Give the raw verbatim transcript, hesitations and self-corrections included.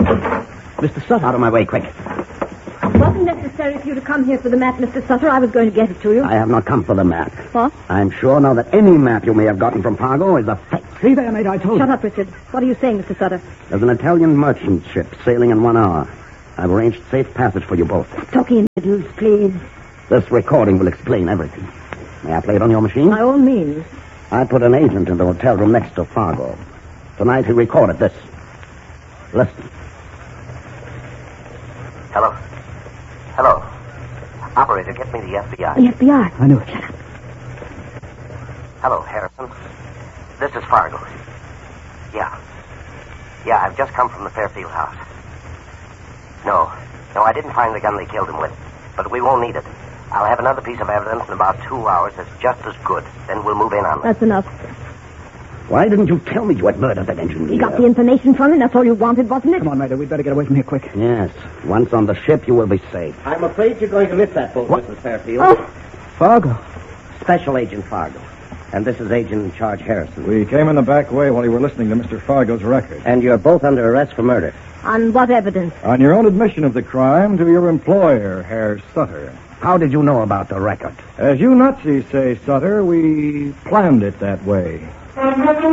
Mister Sutter. Out of my way, quick. It wasn't necessary for you to come here for the map, Mister Sutter. I was going to get it to you. I have not come for the map. What? I'm sure now that any map you may have gotten from Fargo is a fake. See there, mate, I told Shut you. up, Richard. What are you saying, Mister Sutter? There's an Italian merchant ship sailing in one hour. I've arranged safe passage for you both. Talking in riddles, please. This recording will explain everything. May I play it on your machine? By all means. I put an agent in the hotel room next to Fargo. Tonight he recorded this. Listen. Hello. Hello. Operator, get me the F B I. The F B I. I knew it. Shut up. Hello, Harrison. This is Fargo. Yeah. Yeah, I've just come from the Fairfield house. No. No, I didn't find the gun they killed him with. But we won't need it. I'll have another piece of evidence in about two hours that's just as good. Then we'll move in on it. That's enough. Why didn't you tell me you had murdered that engineer? You got the information from him. That's all you wanted, wasn't it? Come on, Mater. We'd better get away from here quick. Yes. Once on the ship, you will be safe. I'm afraid you're going to miss that boat, What? Missus Fairfield. Oh, Fargo. Special Agent Fargo. And this is Agent in Charge Harrison. We came in the back way while you were listening to Mister Fargo's record. And you're both under arrest for murder. on what evidence? On your own admission of the crime to your employer, Herr Sutter. How did you know about the record? As you Nazis say, Sutter, we planned it that way.